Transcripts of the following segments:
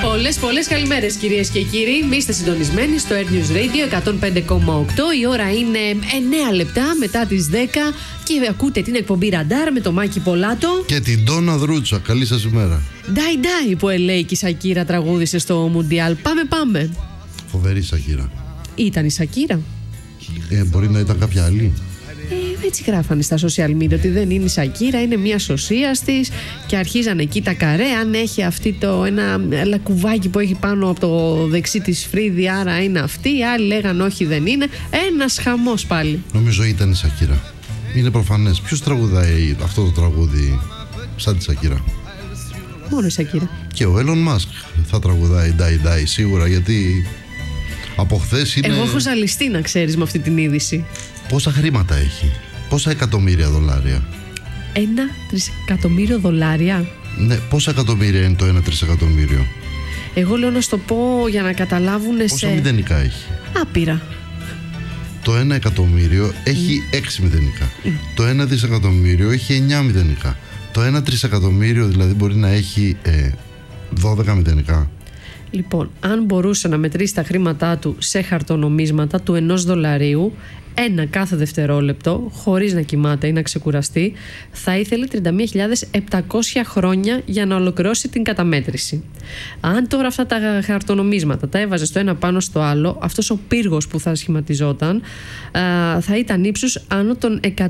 Πολλές καλημέρες κυρίες και κύριοι. Μη είστε συντονισμένοι στο Air News Radio 105,8. Η ώρα είναι 9 λεπτά μετά τις 10 και ακούτε την εκπομπή Ραντάρ με το Μάκη Πολάτο και την Ντόνα Δρούτσα. Καλή σας ημέρα. Ντάι που λέει και η Σακύρα τραγούδισε στο Μουντιάλ. Πάμε. Φοβερή Σακύρα. Ήταν η Σακύρα. Μπορεί να ήταν κάποια άλλη. Έτσι γράφανε στα social media ότι δεν είναι η Σακύρα, είναι μια σωσίας της και αρχίζανε εκεί τα καρέ. Αν έχει αυτή ένα λακκουβάκι που έχει πάνω από το δεξί της φρύδι, άρα είναι αυτή. Οι άλλοι λέγαν όχι, δεν είναι. Ένας χαμός πάλι. Νομίζω ήταν η Σακύρα. Είναι προφανές. Ποιος τραγουδάει αυτό το τραγούδι σαν τη Σακύρα? Μόνο η Σακύρα. Και ο Elon Musk θα τραγουδάει Die σίγουρα, γιατί από χθες είναι. Εγώ έχω ζαλιστεί, να ξέρεις, με αυτή την είδηση. Πόσα χρήματα έχει? Πόσα εκατομμύρια δολάρια? 1 τρισεκατομμύριο δολάρια. Ναι, πόσα εκατομμύρια είναι το 1 τρισεκατομμύριο? Εγώ λέω να σου το πω για να καταλάβουν. Πόσα μηδενικά έχει? Άπειρα. Το 1 εκατομμύριο έχει 6 μηδενικά. Το 1 δισεκατομμύριο έχει 9 μηδενικά. Το 1 τρισεκατομμύριο δηλαδή μπορεί να έχει 12 μηδενικά. Λοιπόν, αν μπορούσε να μετρήσει τα χρήματά του σε χαρτονομίσματα του $1, ένα κάθε δευτερόλεπτο, χωρίς να κοιμάται ή να ξεκουραστεί, θα ήθελε 31.700 χρόνια για να ολοκληρώσει την καταμέτρηση. Αν τώρα αυτά τα χαρτονομίσματα τα έβαζε στο ένα πάνω στο άλλο, αυτός ο πύργος που θα σχηματιζόταν θα ήταν ύψους άνω των 109.000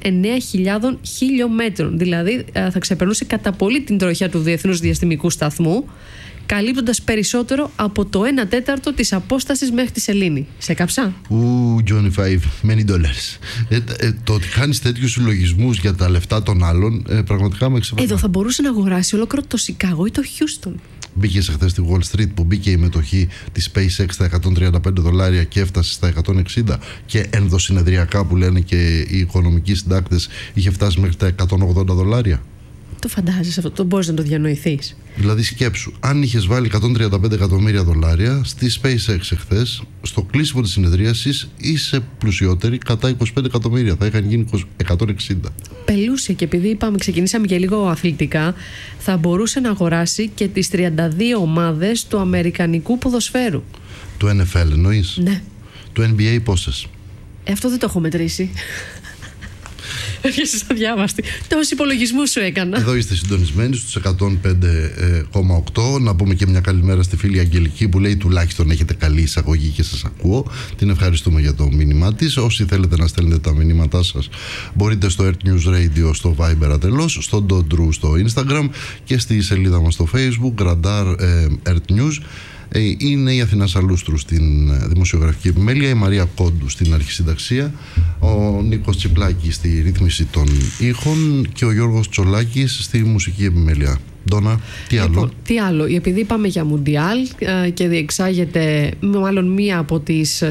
χιλιόμετρων. Δηλαδή θα ξεπερνούσε κατά πολύ την τροχιά του Διεθνούς Διαστημικού Σταθμού, καλύπτοντας περισσότερο από το 1/4 της απόστασης μέχρι τη σελήνη. Σε κάψα? Johnny Five, many dollars. Το ότι κάνεις τέτοιους συλλογισμούς για τα λεφτά των άλλων πραγματικά με εξεπλάγει. Εδώ θα μπορούσε να αγοράσει ολόκληρο το Σικάγο ή το Χιούστον. Μπήκε χθες στη Wall Street που μπήκε η μετοχή της SpaceX στα $135 και έφτασε στα 160, και ενδοσυνεδριακά που λένε και οι οικονομικοί συντάκτες είχε φτάσει μέχρι τα $180. Το φαντάζεσαι αυτό? Το μπορείς να το διανοηθείς? Δηλαδή σκέψου, αν είχες βάλει $135 εκατομμύρια στη SpaceX εχθές, στο κλείσιμο της συνεδρίασης είσαι πλουσιότερη κατά 25 εκατομμύρια. Θα είχαν γίνει 160. Πελούσε, και επειδή ξεκινήσαμε και λίγο αθλητικά, θα μπορούσε να αγοράσει και τις 32 ομάδες του αμερικανικού ποδοσφαίρου. Του NFL εννοείς? Ναι. Του NBA πόσες? Αυτό δεν το έχω μετρήσει. Έρχεσαι σαν διάβαστη. Τόσους υπολογισμούς σου έκανα. Εδώ είστε συντονισμένοι στους 105,8. Να πούμε και μια καλημέρα στη φίλη Αγγελική που λέει τουλάχιστον έχετε καλή εισαγωγή και σας ακούω. Την ευχαριστούμε για το μήνυμά της. Όσοι θέλετε να στέλνετε τα μηνύματά σας, μπορείτε στο Earth News Radio, στο Viber ατελώς, στο Dodru στο Instagram και στη σελίδα μας στο Facebook, Radar Earth News. Είναι η Αθηνά Σαλούστρου στην δημοσιογραφική επιμέλεια, η Μαρία Κόντου στην αρχισυνταξία, ο Νίκος Τσιπλάκης στη ρύθμιση των ήχων και ο Γιώργος Τσολάκης στη μουσική επιμέλεια. Ντόνα, τι άλλο? Λοιπόν, τι άλλο? Επειδή είπαμε για Μουντιάλ και διεξάγεται μάλλον μία από τις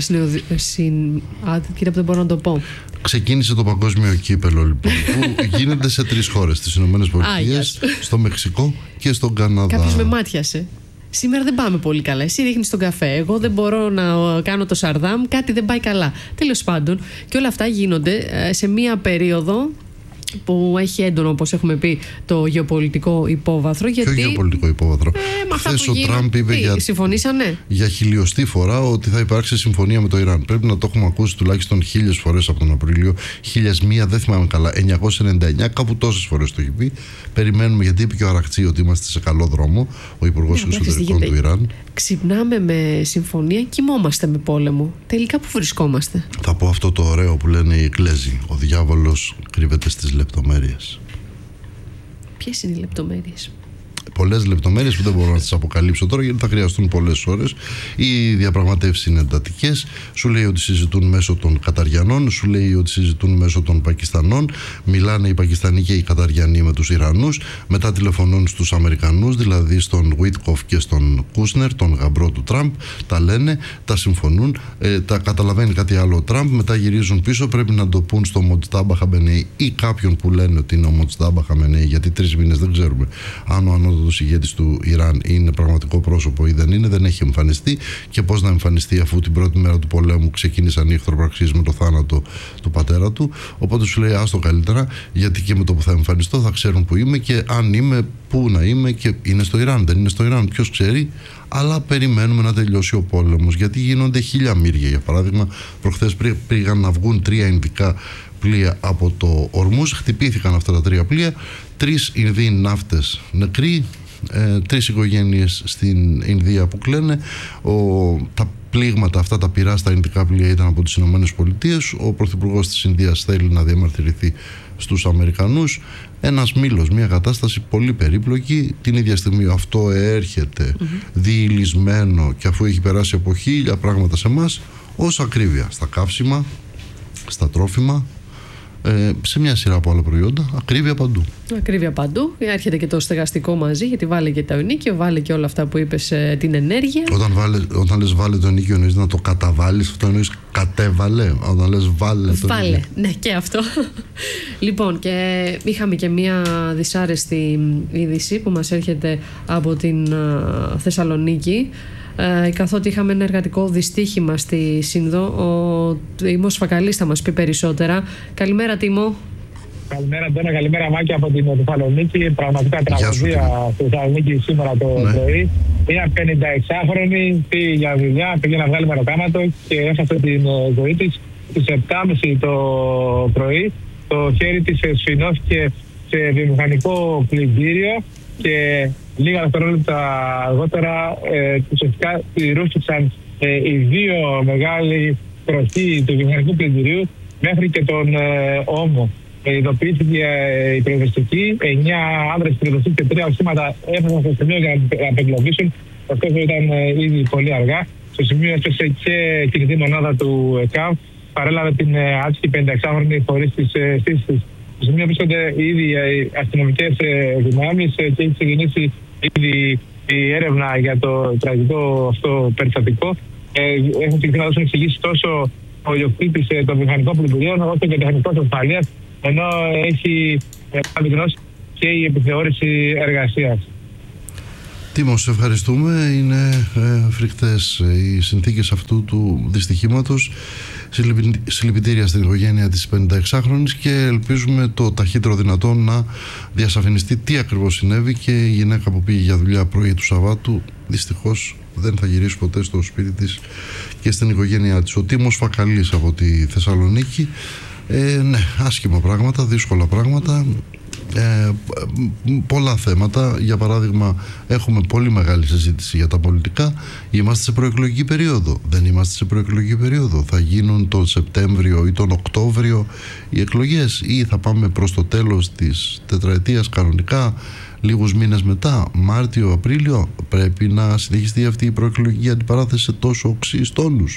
κύριε, δεν μπορώ να το πω. Ξεκίνησε το παγκόσμιο κύπελο, λοιπόν, που γίνεται σε 3 χώρες, στις Ηνωμένες Πολιτείες, στο Μεξικό και στον Καναδά. Κάποιος με μάτιασε. Σήμερα δεν πάμε πολύ καλά. Εσύ ρίχνεις τον καφέ. Εγώ δεν μπορώ να κάνω το σαρδάμ. Κάτι δεν πάει καλά. Τέλος πάντων, και όλα αυτά γίνονται σε μία περίοδο που έχει έντονο, όπως έχουμε πει, το γεωπολιτικό υπόβαθρο. Ποιο γεωπολιτικό υπόβαθρο? Χθες ο Τραμπ είπε συμφωνήσανε για χιλιοστή φορά ότι θα υπάρξει συμφωνία με το Ιράν. Πρέπει να το έχουμε ακούσει τουλάχιστον 1000 φορές από τον Απρίλιο. 1001, δεν θυμάμαι καλά. 999, κάπου τόσες φορές το έχει πει. Περιμένουμε, γιατί είπε και ο Αραχτσί ότι είμαστε σε καλό δρόμο, ο Υπουργός Εξωτερικών του Ιράν. Ξυπνάμε με συμφωνία, κοιμόμαστε με πόλεμο. Τελικά που βρισκόμαστε? Θα πω αυτό το ωραίο που λένε οι Εκκλέζοι: ο διάβολος κρύβεται στις λεπτομέρειες. Ποιες είναι οι λεπτομέρειες? Πολλές λεπτομέρειες που δεν μπορώ να τις αποκαλύψω τώρα, γιατί θα χρειαστούν πολλές ώρες. Οι διαπραγματεύσεις είναι εντατικές. Σου λέει ότι συζητούν μέσω των Καταριανών, σου λέει ότι συζητούν μέσω των Πακιστανών. Μιλάνε οι Πακιστανοί και οι Καταριανοί με τους Ιρανούς. Μετά τηλεφωνούν στους Αμερικανούς, δηλαδή στον Βίτκοφ και στον Κούσνερ, τον γαμπρό του Τραμπ. Τα λένε, τα συμφωνούν. Τα καταλαβαίνει κάτι άλλο ο Τραμπ. Μετά γυρίζουν πίσω. Πρέπει να το πούν στο Μοτστάμπα Χαμπενέι ή κάποιον που λένε ότι είναι ο Μοτστάμπα Χαμπενέι, γιατί 3 μήνες δεν ξέρουμε αν ο ανώτατος ηγέτης του Ιράν είναι πραγματικό πρόσωπο ή δεν είναι, δεν έχει εμφανιστεί, και πώς να εμφανιστεί αφού την πρώτη μέρα του πολέμου ξεκίνησαν οι εχθροπραξίες με το θάνατο του πατέρα του. Οπότε σου λέει άστο καλύτερα, γιατί και με το που θα εμφανιστώ θα ξέρουν που είμαι, και αν είμαι, πού να είμαι, και είναι στο Ιράν, δεν είναι στο Ιράν, ποιος ξέρει. Αλλά περιμένουμε να τελειώσει ο πόλεμος, γιατί γίνονται χίλια μύρια. Για παράδειγμα, προχθές πήγαν να βγουν 3 ινδικά πλοία από το Ορμούζ, χτυπήθηκαν αυτά τα 3 πλοία, 3 Ινδοί ναύτες νεκροί, 3 οικογένειες στην Ινδία που κλαίνε. Τα πλήγματα αυτά, τα πυρά στα ινδικά πλοία ήταν από τις Ηνωμένες Πολιτείες. Ο Πρωθυπουργός της Ινδίας θέλει να διαμαρτυρηθεί στους Αμερικανούς. Ένας μήλος, μια κατάσταση πολύ περίπλοκη. Την ίδια στιγμή αυτό έρχεται διηλυσμένο, και αφού έχει περάσει από 1000 πράγματα σε εμάς, ως ακρίβεια στα καύσιμα, στα τρόφιμα, σε μια σειρά από άλλα προϊόντα, ακρίβεια παντού. Ακρίβεια παντού. Έρχεται και το στεγαστικό μαζί, γιατί βάλε και το ενοίκιο, βάλε και όλα αυτά που είπες, την ενέργεια. Όταν λες βάλε το ενοίκιο, εννοείς να το καταβάλεις, αυτό εννοείς κατέβαλε. Όταν λες βάλε το ενοίκιο. Ναι, και αυτό. Λοιπόν, και είχαμε και μια δυσάρεστη είδηση που μας έρχεται από την Θεσσαλονίκη. Καθότι είχαμε ένα εργατικό δυστύχημα στη Σύνδο. Ο Τίμος Φακαλής θα μας πει περισσότερα. Καλημέρα, Τίμο. Καλημέρα, Ντένα. Καλημέρα, Μάκη, από την Θεσσαλονίκη. Πραγματικά τραγωδία στη Θεσσαλονίκη σήμερα το πρωί. Μια 56χρονη πήγε για δουλειά, πήγε να βγάλει μεροκάματο και έχασε την ζωή της. Στις 7.30 το πρωί το χέρι της σφινώθηκε σε βιομηχανικό πλυντήριο και λίγα δευτερόλεπτα αργότερα ουσιαστικά ρούφηξαν οι 2 μεγάλοι τροχοί του βιομηχανικού πλυντηρίου μέχρι και τον ώμο. Ειδοποιήθηκε η πυροσβεστική, 9 άνδρες πυροσβεστικοί και 3 οχήματα έφτασαν στο σημείο για να απεγκλωβίσουν. Αυτό ήταν ήδη πολύ αργά. Στο σημείο έφτασε και η κινητή μονάδα του ΕΚΑΒ, παρέλαβε την άτυχη 56χρονη χωρίς τις στήσεις της. Στο σημείο βρίσκονται ήδη οι αστυνομικές δυνάμεις και έχει ξεκινήσει ήδη η έρευνα για το τραγικό αυτό περιστατικό. Έχουν ξεκινήσει να δώσουν εξηγήσεις τόσο ο ιδιοκτήτης των μηχανικών πλυντηρίων όσο και τεχνικός ασφαλείας, ενώ έχει ανακοινώσει και η επιθεώρηση εργασίας. Τίμο, σε ευχαριστούμε. Είναι φρικτές οι συνθήκες αυτού του δυστυχήματος. Συλληπιτήρια στην οικογένεια της 56χρονης και ελπίζουμε το ταχύτερο δυνατόν να διασαφινιστεί τι ακριβώς συνέβη, και η γυναίκα που πήγε για δουλειά πρωί του Σαββάτου δυστυχώς δεν θα γυρίσει ποτέ στο σπίτι της και στην οικογένειά της. Ο Τίμος Φακαλής από τη Θεσσαλονίκη. Ναι, άσχημα πράγματα, δύσκολα πράγματα. Πολλά θέματα. Για παράδειγμα, έχουμε πολύ μεγάλη συζήτηση για τα πολιτικά. Είμαστε σε προεκλογική περίοδο? Δεν είμαστε σε προεκλογική περίοδο? Θα γίνουν τον Σεπτέμβριο ή τον Οκτώβριο οι εκλογές, ή θα πάμε προς το τέλος της τετραετίας κανονικά λίγους μήνες μετά, Μάρτιο, Απρίλιο? Πρέπει να συνεχιστεί αυτή η προεκλογική αντιπαράθεση σε τόσο οξύς τόνους?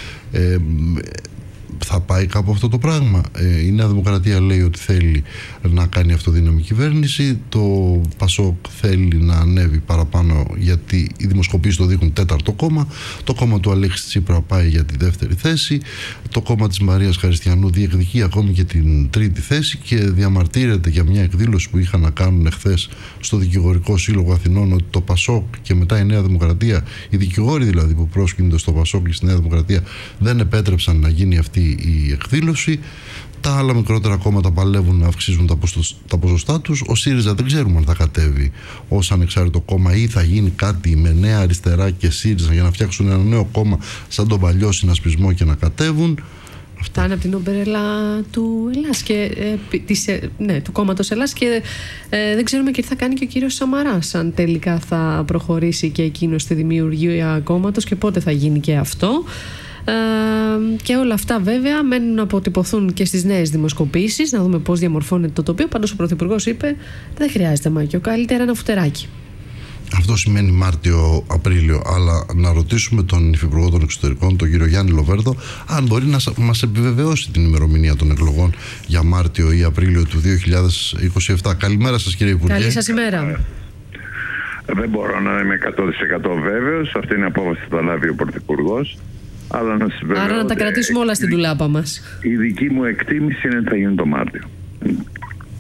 Θα πάει κάπου αυτό το πράγμα? Η Νέα Δημοκρατία λέει ότι θέλει να κάνει αυτοδύναμη κυβέρνηση. Το ΠΑΣΟΚ θέλει να ανέβει παραπάνω, γιατί οι δημοσκοπήσεις το δείχνουν 4ο κόμμα. Το κόμμα του Αλέξη Τσίπρα πάει για τη 2η θέση. Το κόμμα της Μαρίας Χαριστιανού διεκδικεί ακόμη και την 3η θέση και διαμαρτύρεται για μια εκδήλωση που είχαν να κάνουν εχθές στο Δικηγορικό Σύλλογο Αθηνών, ότι το ΠΑΣΟΚ και μετά η Νέα Δημοκρατία, οι δικηγόροι δηλαδή που πρόσκυνται στο ΠΑΣΟΚ και στη Νέα Δημοκρατία, δεν επέτρεψαν να γίνει αυτή η εκδήλωση. Τα άλλα μικρότερα κόμματα παλεύουν να αυξήσουν τα ποσοστά τους. Ο ΣΥΡΙΖΑ δεν ξέρουμε αν θα κατέβει ως ανεξάρτητο κόμμα ή θα γίνει κάτι με Νέα Αριστερά και ΣΥΡΙΖΑ για να φτιάξουν ένα νέο κόμμα σαν τον παλιό συνασπισμό και να κατέβουν. Αυτά είναι από την ομπερέλα του Ελλάς και του κόμματος Ελλάς, και δεν ξέρουμε και τι θα κάνει και ο κύριος Σαμαράς, αν τελικά θα προχωρήσει και εκείνος στη δημιουργία κόμματος και πότε θα γίνει και αυτό. Και όλα αυτά βέβαια μένουν να αποτυπωθούν και στις νέες δημοσκοπήσεις, να δούμε πώς διαμορφώνεται το τοπίο. Πάντως ο Πρωθυπουργός είπε δεν χρειάζεται Μάκιο, καλύτερα ένα φουτεράκι. Αυτό σημαίνει Μάρτιο-Απρίλιο. Αλλά να ρωτήσουμε τον Υφυπουργό των Εξωτερικών, τον κύριο Γιάννη Λοβέρδο, αν μπορεί να μας επιβεβαιώσει την ημερομηνία των εκλογών για Μάρτιο ή Απρίλιο του 2027. Καλημέρα σας, κύριε Υπουργέ. Καλή σας ημέρα. Δεν μπορώ να είμαι 100% βέβαιος. Αυτή είναι η απόφαση που θα λάβει ο Πρωθυπουργός. Άρα να τα κρατήσουμε όλα στην τουλάπα μας. Η δική μου εκτίμηση είναι ότι θα γίνει το Μάρτιο.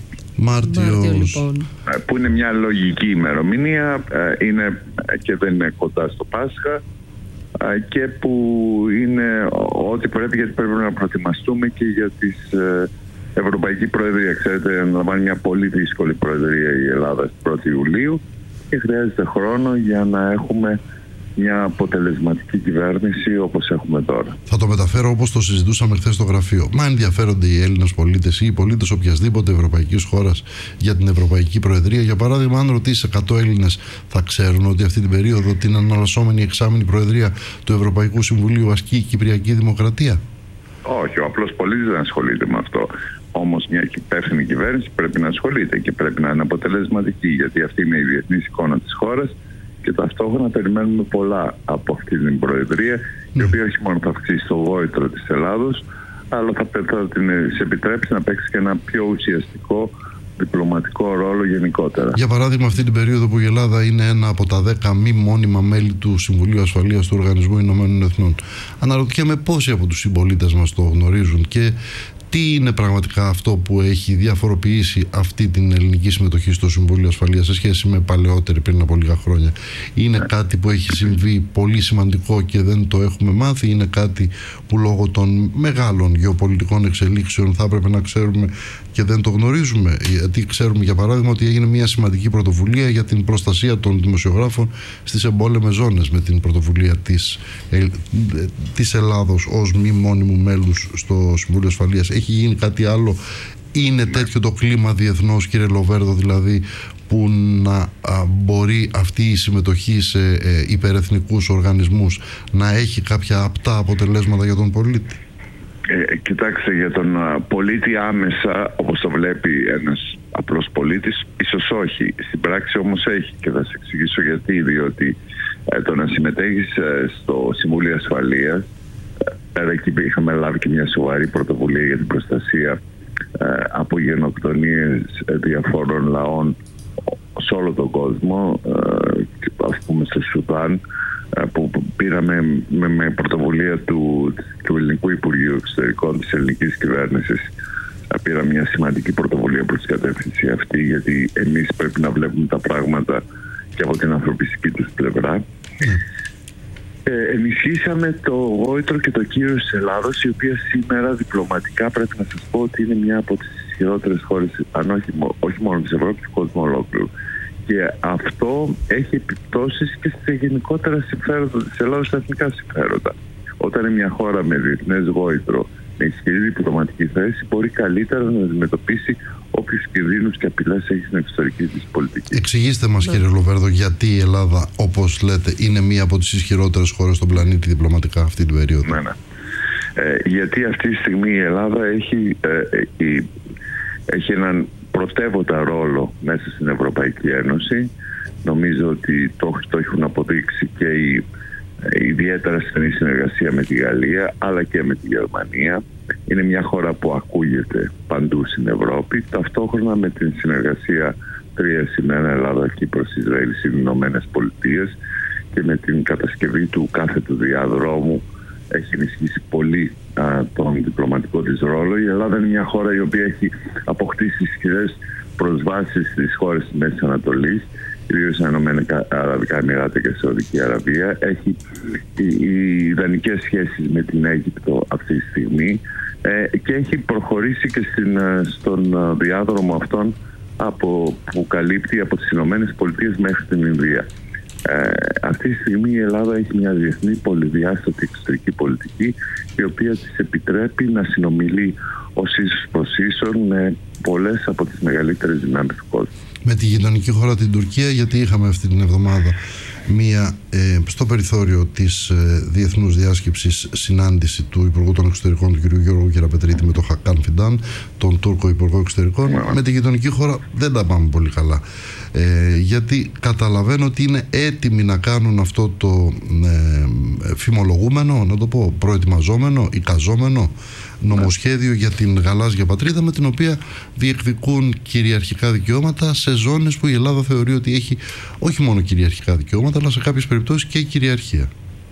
Μάρτιο λοιπόν. Που είναι μια λογική ημερομηνία, είναι και δεν είναι κοντά στο Πάσχα, και που είναι ό,τι πρέπει, γιατί πρέπει να προετοιμαστούμε και για τις Ευρωπαϊκή Προεδρία. Ξέρετε, αναλαμβάνει μια πολύ δύσκολη Προεδρία η Ελλάδα στην 1η Ιουλίου και χρειάζεται χρόνο για να έχουμε μια αποτελεσματική κυβέρνηση όπως έχουμε τώρα. Θα το μεταφέρω όπως το συζητούσαμε χθες στο γραφείο. Μα ενδιαφέρονται οι Έλληνες πολίτες ή οι πολίτες οποιασδήποτε ευρωπαϊκής χώρας για την Ευρωπαϊκή Προεδρία? Για παράδειγμα, αν ρωτήσει 100 Έλληνες, θα ξέρουν ότι αυτή την περίοδο την αναλασσόμενη εξάμηνη Προεδρία του Ευρωπαϊκού Συμβουλίου ασκεί η Κυπριακή Δημοκρατία? Όχι, ο απλός πολίτης δεν ασχολείται με αυτό. Όμως μια υπεύθυνη κυβέρνηση πρέπει να ασχολείται και πρέπει να είναι αποτελεσματική, γιατί αυτή είναι η διεθνής εικόνα της χώρας και ταυτόχρονα περιμένουμε πολλά από αυτή την Προεδρία, η οποία όχι μόνο θα αυξήσει το γόητρο της Ελλάδος, αλλά θα την επιτρέψει να παίξει και ένα πιο ουσιαστικό διπλωματικό ρόλο γενικότερα. Για παράδειγμα, αυτή την περίοδο που η Ελλάδα είναι ένα από τα 10 μη μόνιμα μέλη του Συμβουλίου Ασφαλείας του Οργανισμού Ηνωμένων Εθνών, αναρωτιέμαι πόσοι από τους συμπολίτες μας το γνωρίζουν και τι είναι πραγματικά αυτό που έχει διαφοροποιήσει αυτή την ελληνική συμμετοχή στο Συμβούλιο Ασφαλείας σε σχέση με παλαιότερη, πριν από λίγα χρόνια? Είναι κάτι που έχει συμβεί πολύ σημαντικό και δεν το έχουμε μάθει? Είναι κάτι που λόγω των μεγάλων γεωπολιτικών εξελίξεων θα έπρεπε να ξέρουμε και δεν το γνωρίζουμε? Γιατί ξέρουμε, για παράδειγμα, ότι έγινε μια σημαντική πρωτοβουλία για την προστασία των δημοσιογράφων στις εμπόλεμες ζώνες με την πρωτοβουλία της Ελλάδος ως μη μόνιμου μέλους στο Συμβούλιο Ασφαλείας. Έχει γίνει κάτι άλλο? Είναι τέτοιο το κλίμα διεθνώς, κύριε Λοβέρδο, δηλαδή, που να μπορεί αυτή η συμμετοχή σε υπερεθνικούς οργανισμούς να έχει κάποια απτά αποτελέσματα για τον πολίτη? Κοιτάξτε, για τον πολίτη άμεσα, όπως το βλέπει ένας απλός πολίτης, ίσως όχι. Στην πράξη όμως έχει, και θα σας εξηγήσω γιατί. Διότι το να συμμετέχεις στο Συμβούλιο Ασφαλείας, πέρα εκεί είχαμε λάβει και μια σοβαρή πρωτοβουλία για την προστασία από γενοκτονίες διαφόρων λαών σε όλο τον κόσμο, ας πούμε στο Σουδάν, που πήραμε με πρωτοβουλία του Ελληνικού Υπουργείου Εξωτερικών της ελληνικής κυβέρνησης. Πήραμε μια σημαντική πρωτοβουλία προς την κατεύθυνση αυτή, γιατί εμείς πρέπει να βλέπουμε τα πράγματα και από την ανθρωπιστική τους πλευρά. Ενισχύσαμε το γόητρο και το κύρος της Ελλάδος, η οποία σήμερα διπλωματικά πρέπει να σας πω ότι είναι μια από τις ισχυρότερες χώρες, αν όχι μόνο της Ευρώπης, του κόσμου ολόκληρου. Και αυτό έχει επιπτώσεις και σε γενικότερα συμφέροντα της Ελλάδος, στα εθνικά συμφέροντα. Όταν είναι μια χώρα με διεθνές γόητρο, με ισχυρή διπλωματική θέση, μπορεί καλύτερα να αντιμετωπίσει όποιους κινδύνους και απειλές έχει στην εξωτερική της πολιτική. Εξηγήστε μας, κύριε Λοβέρδο, γιατί η Ελλάδα, όπως λέτε, είναι μία από τις ισχυρότερες χώρες στον πλανήτη διπλωματικά αυτή την περίοδο? Ναι. Γιατί αυτή τη στιγμή η Ελλάδα έχει έναν πρωτεύοντα ρόλο μέσα στην Ευρωπαϊκή Ένωση. Νομίζω ότι το έχουν αποδείξει και ιδιαίτερα στενή συνεργασία με τη Γαλλία, αλλά και με τη Γερμανία. Είναι μια χώρα που ακούγεται παντού στην Ευρώπη. Ταυτόχρονα με την συνεργασία 3+1 Ελλάδα, Κύπρος, Ισραήλ, Ηνωμένες Πολιτείες, και με την κατασκευή του κάθετου διαδρόμου έχει ενισχύσει πολύ τον διπλωματικό της ρόλο. Η Ελλάδα είναι μια χώρα η οποία έχει αποκτήσει ισχυρές προσβάσεις στις χώρες της Μέσης Ανατολής, κυρίως στα Ηνωμένα Αραβικά Εμιράτα και Σαουδική Αραβία. Έχει οι ιδανικές σχέσεις με την Αίγυπτο αυτή τη στιγμή και έχει προχωρήσει και στον διάδρομο αυτόν που καλύπτει από τις Ηνωμένες Πολιτείες μέχρι την Ινδία. Αυτή τη στιγμή η Ελλάδα έχει μια διεθνή πολυδιάστατη εξωτερική πολιτική, η οποία της επιτρέπει να συνομιλεί ως ίσως προς ίσον με πολλές από τις μεγαλύτερες δυνάμεις του κόσμου. Με τη γειτονική χώρα την Τουρκία, γιατί είχαμε αυτή την εβδομάδα μία στο περιθώριο της διεθνούς διάσκεψης συνάντηση του Υπουργού των Εξωτερικών, του κ. Γιώργου Κεραπετρίτη, με τον Χακάν Φιντάν, τον Τούρκο Υπουργό Εξωτερικών. Με τη γειτονική χώρα δεν τα πάμε πολύ καλά, γιατί καταλαβαίνω ότι είναι έτοιμοι να κάνουν αυτό το φημολογούμενο, να το πω, προετοιμαζόμενο, εικαζόμενο νομοσχέδιο για την γαλάζια πατρίδα, με την οποία διεκδικούν κυριαρχικά δικαιώματα σε ζώνες που η Ελλάδα θεωρεί ότι έχει όχι μόνο κυριαρχικά δικαιώματα, αλλά σε κάποιες περιπτώσεις και κυριαρχία.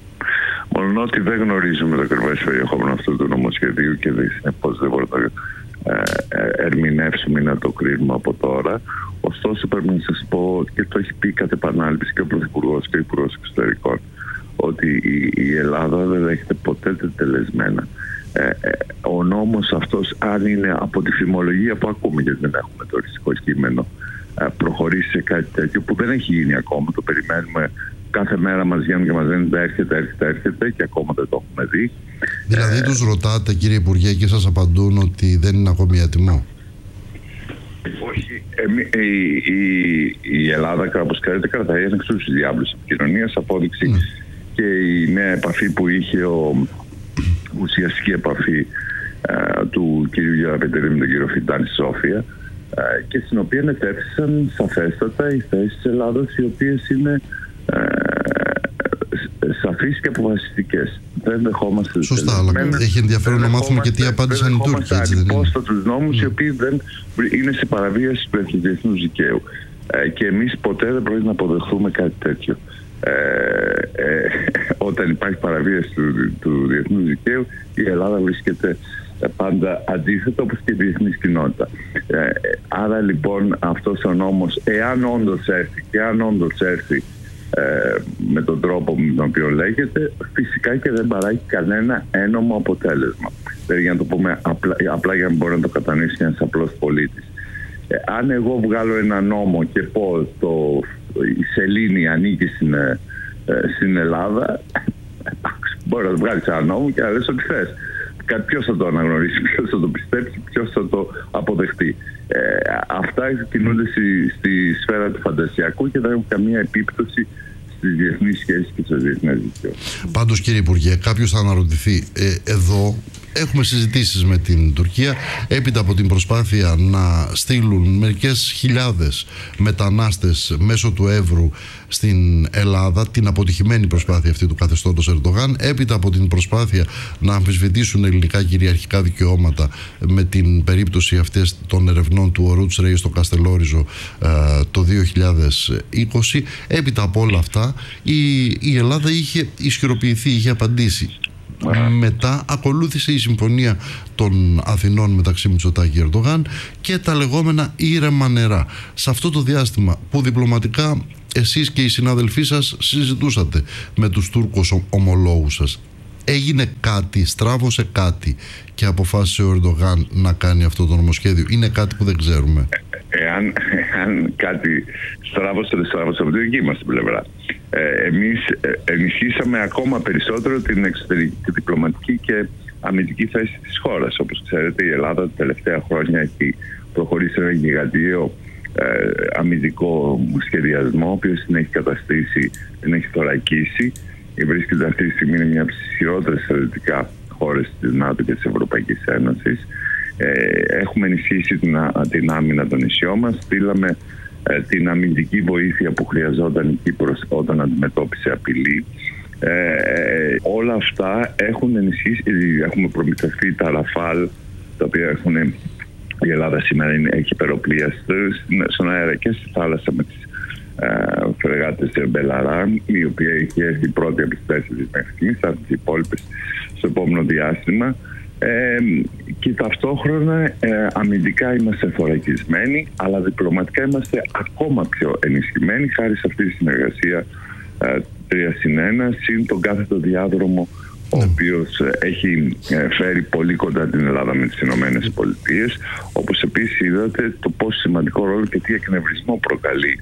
Μόνο ότι δεν γνωρίζουμε το ακριβές περιεχόμενο αυτού του νομοσχεδίου και συνεπώς δεν μπορούμε ερμηνεύσουμε ή να το κρίνουμε από τώρα. Ωστόσο πρέπει να σας πω, και το έχει πει κατ' επανάληψη και ο Πρωθυπουργός και ο Υπουργός Εξωτερικών, ότι η Ελλάδα δεν δέχεται ποτέ τελεσμένα. Ο νόμος αυτός, αν είναι από τη φημολογία που ακούμε, γιατί δεν έχουμε το οριστικό κείμενο, προχωρήσει σε κάτι τέτοιο που δεν έχει γίνει ακόμα, το περιμένουμε. Κάθε μέρα μας βγαίνουν και μας λένε έρχεται και ακόμα δεν το έχουμε δει. Δηλαδή τους ρωτάτε, κύριε Υπουργέ, και σας απαντούν ότι δεν είναι ακόμη έτοιμο? Όχι. Η Ελλάδα, όπως ξέρετε, κρατάει ένα εξούσιους διάβλους επικοινωνίας. Απόδειξη και η νέα επαφή που είχε, ουσιαστική επαφή του κυρίου Γεραπετρίδη με τον κύριο Φιντάνη στη Σόφια, και στην οποία ετέθησαν σαφέστατα οι θέσεις της Ελλάδας, οι οποίες είναι σαφείς και αποφασιστικές. Δεν δεχόμαστε. Σωστά, αλλά έχει ενδιαφέρον να μάθουμε και τι απάντησαν οι Τούρκοι. Δεν δεχόμαστε τους νόμους οι οποίοι δεν είναι σε παραβίαση του διεθνούς δικαίου. Και εμείς ποτέ δεν πρέπει να αποδεχθούμε κάτι τέτοιο. Όταν υπάρχει παραβίαση του διεθνούς δικαίου, η Ελλάδα βρίσκεται πάντα αντίθετα, όπως και η διεθνής κοινότητα. Άρα λοιπόν αυτός ο νόμος, εάν όντως έρθει με τον τρόπο με τον οποίο λέγεται, φυσικά και δεν παράγει κανένα ένομο αποτέλεσμα. Δηλαδή, για να το πούμε απλά για να μπορεί να το κατανοήσει και ένας απλός πολίτης. Αν εγώ βγάλω ένα νόμο και πω η σελήνη ανήκει στην Ελλάδα, μπορεί να βγάλεις ένα νόμο και να λες ό,τι θες. Ποιος θα το αναγνωρίσει, ποιος θα το πιστέψει, ποιος θα το αποδεχτεί. Αυτά κινούνται στη σφαίρα του φαντασιακού και δεν έχουν καμία επίπτωση στις διεθνείς σχέσεις και στις διεθνές δικαιώσεις. Πάντως, κύριε Υπουργέ, κάποιος θα αναρωτηθεί, εδώ έχουμε συζητήσεις με την Τουρκία έπειτα από την προσπάθεια να στείλουν μερικές χιλιάδες μετανάστες μέσω του Εύρου στην Ελλάδα, την αποτυχημένη προσπάθεια αυτή του καθεστώτος Ερντογάν, έπειτα από την προσπάθεια να αμφισβητήσουν ελληνικά κυριαρχικά δικαιώματα με την περίπτωση αυτές των ερευνών του Ορούτς Ρέι στο Καστελόριζο το 2020. Έπειτα από όλα αυτά η Ελλάδα είχε ισχυροποιηθεί, είχε απαντήσει. Μετά ακολούθησε η συμφωνία των Αθηνών μεταξύ Μητσοτάκη και Ερντογάν και τα λεγόμενα ήρεμα νερά. Σε αυτό το διάστημα που διπλωματικά εσείς και οι συνάδελφοί σας συζητούσατε με τους Τούρκους ομολόγους σας, έγινε κάτι, στράβωσε κάτι και αποφάσισε ο Ερντογάν να κάνει αυτό το νομοσχέδιο? Είναι κάτι που δεν ξέρουμε? Εάν κάτι στράβωσε από τη δική μας την πλευρά. Εμείς ενισχύσαμε ακόμα περισσότερο την εξωτερική, τη διπλωματική και αμυντική θέση της χώρας. Όπως ξέρετε, η Ελλάδα τα τελευταία χρόνια έχει προχωρήσει ένα γιγαντιαίο αμυντικό σχεδιασμό, ο οποίος την έχει καταστήσει, την έχει θωρακίσει. Βρίσκεται αυτή τη στιγμή, είναι μια από τις ισχυρότερες στρατιωτικά χώρες της ΝΑΤΟ και της Ευρωπαϊκής Ένωσης. Έχουμε ενισχύσει την άμυνα των νησιών μας. Στείλαμε την αμυντική βοήθεια που χρειαζόταν η Κύπρος όταν αντιμετώπισε απειλή. Όλα αυτά έχουν ενισχύσει. Έχουμε προμηθευτεί τα Ραφάλ, τα οποία η Ελλάδα σήμερα έχει υπεροπλία στον αέρα και στη θάλασσα με τις φρεγάτες Μπελαράν, η οποία έχει έρθει πρώτη από τις 4 μέχρι στιγμής, από τις υπόλοιπες στο επόμενο διάστημα. Και ταυτόχρονα αμυντικά είμαστε θωρακισμένοι, αλλά διπλωματικά είμαστε ακόμα πιο ενισχυμένοι χάρη σε αυτή τη συνεργασία 3+1 συν τον κάθετο διάδρομο, ο οποίος έχει φέρει πολύ κοντά την Ελλάδα με τις Ηνωμένες Πολιτείες. Όπως επίσης είδατε το πόσο σημαντικό ρόλο και τι εκνευρισμό προκαλεί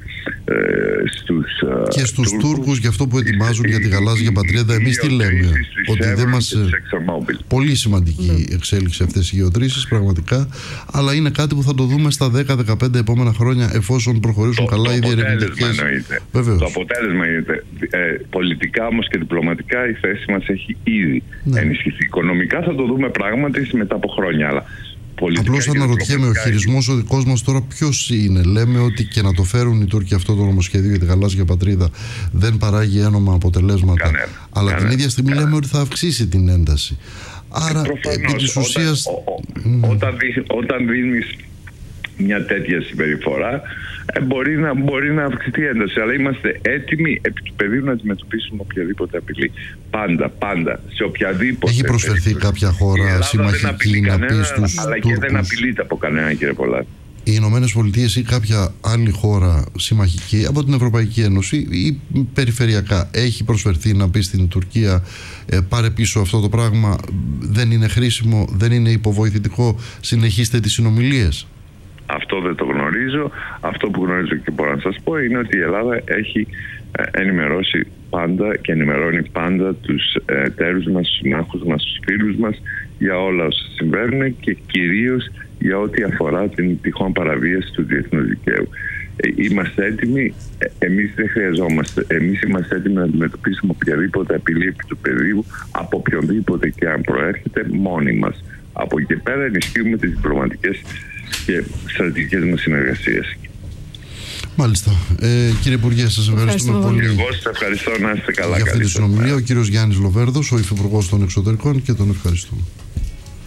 στους Τούρκους για αυτό που ετοιμάζουν για τη γαλάζια πατρίδα. Εμείς τι λέμε? Ότι δεν μας... Πολύ σημαντική εξέλιξη αυτές οι γεωτρήσεις πραγματικά, αλλά είναι κάτι που θα το δούμε στα 10-15 επόμενα χρόνια, εφόσον προχωρήσουν καλά οι διερευνητικές. Το αποτέλεσμα είναι πολιτικά όμως και διπλωματικά η θέση μας έχει ήδη ενισχυθεί. Οικονομικά θα το δούμε πράγματι μετά από χρόνια, αλλά απλώς αναρωτιέμαι, ο χειρισμός ο δικός μας τώρα ποιος είναι? Λέμε ότι και να το φέρουν οι Τούρκοι αυτό το νομοσχέδιο για τη γαλάζια πατρίδα δεν παράγει ένομα αποτελέσματα, αλλά την ίδια στιγμή λέμε ότι θα αυξήσει την ένταση. Άρα επί της ουσίας όταν δίνεις μια τέτοια συμπεριφορά, μπορεί να αυξηθεί η ένταση. Αλλά είμαστε έτοιμοι επί του πεδίου να αντιμετωπίσουμε οποιαδήποτε απειλή. Πάντα. Σε οποιαδήποτε. Έχει προσφερθεί κάποια χώρα συμμαχική να πει στους αλλά και δεν απειλείται από κανένα, κύριε Πολάκη. Οι Ηνωμένες Πολιτείες ή κάποια άλλη χώρα συμμαχική από την Ευρωπαϊκή Ένωση ή περιφερειακά έχει προσφερθεί να πει στην Τουρκία πάρε πίσω αυτό το πράγμα, δεν είναι χρήσιμο, δεν είναι υποβοηθητικό, συνεχίστε τις συνομιλίες? Αυτό δεν το γνωρίζω. Αυτό που γνωρίζω και μπορώ να σας πω είναι ότι η Ελλάδα έχει ενημερώσει πάντα και ενημερώνει πάντα τους εταίρους μας, τους συμμάχους μας, τους φίλους μας για όλα όσα συμβαίνουν και κυρίως για ό,τι αφορά την τυχόν παραβίαση του διεθνούς δικαίου. Είμαστε έτοιμοι, εμείς δεν χρειαζόμαστε. Εμείς είμαστε έτοιμοι να αντιμετωπίσουμε οποιαδήποτε απειλή επί του πεδίου, από οποιονδήποτε και αν προέρχεται, μόνοι μας. Από εκεί πέρα ενισχύουμε τις διπλωματικές και στρατηγικές μας συνεργασίες. Μάλιστα. Κύριε Υπουργέ, σας ευχαριστούμε πολύ. Εγώ σας ευχαριστώ, να είστε καλά. Για αυτή τη συνομιλία, ο κύριος Γιάννης Λοβέρδος, ο Υφυπουργός των Εξωτερικών, και τον ευχαριστούμε.